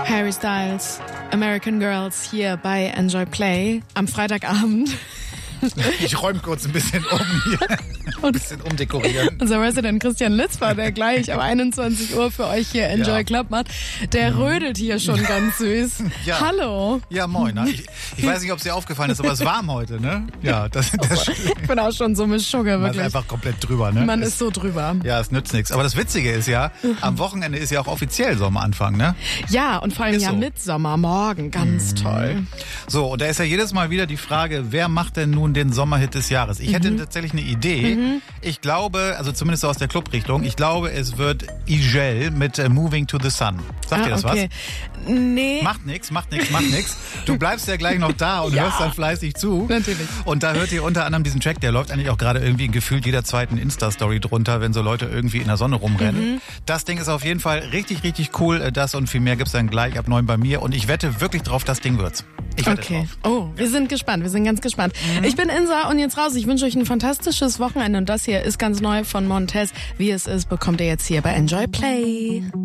Harry Styles, American Girls hier bei Enjoy Play am Freitagabend. Ich räume kurz ein bisschen um hier. Ein bisschen umdekorieren. Unser Resident Christian Litzfer, der gleich um 21 Uhr für euch hier Enjoy Club macht, der rödelt hier schon ganz süß. Ja. Hallo. Ja, moin. Ich weiß nicht, ob es dir aufgefallen ist, aber es ist warm heute, ne? Ja, das Ich bin auch schon so mit Sugar, wirklich. Man ist einfach komplett drüber, ne? Man ist so drüber. Ja, es nützt nichts. Aber das Witzige ist ja, am Wochenende ist ja auch offiziell Sommeranfang, ne? Ja, und vor allem Ist ja so. Mitsommer, morgen, ganz toll. So, und da ist ja jedes Mal wieder die Frage, wer macht denn nun den Sommerhit des Jahres? Ich hätte tatsächlich eine Idee. Ich glaube, also zumindest so aus der Clubrichtung, ich glaube, es wird Igel mit Moving to the Sun. Sagt dir das was? Nee. Macht nix. Du bleibst ja gleich noch da und hörst dann fleißig zu. Natürlich. Und da hört ihr unter anderem diesen Track, der läuft eigentlich auch gerade irgendwie in gefühlt jeder zweiten Insta-Story drunter, wenn so Leute irgendwie in der Sonne rumrennen. Das Ding ist auf jeden Fall richtig, richtig cool. Das und viel mehr gibt's dann gleich ab 9 bei mir. Und ich wette wirklich drauf, das Ding wird's. Ich wette drauf. Oh, wir sind gespannt. Wir sind ganz gespannt. Ich bin Insa und jetzt raus. Ich wünsche euch ein fantastisches Wochenende. Und das hier ist ganz neu von Montez. Wie es ist, bekommt ihr jetzt hier bei Enjoy Play.